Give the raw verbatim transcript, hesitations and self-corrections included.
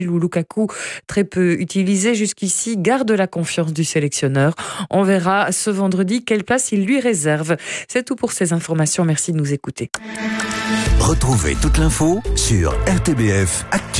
Ou Lukaku, très peu utilisé jusqu'ici, garde la confiance du sélectionneur. On verra ce vendredi quelle place il lui réserve. C'est tout pour ces informations. Merci de nous écouter. Retrouvez toute l'info sur R T B F Actu.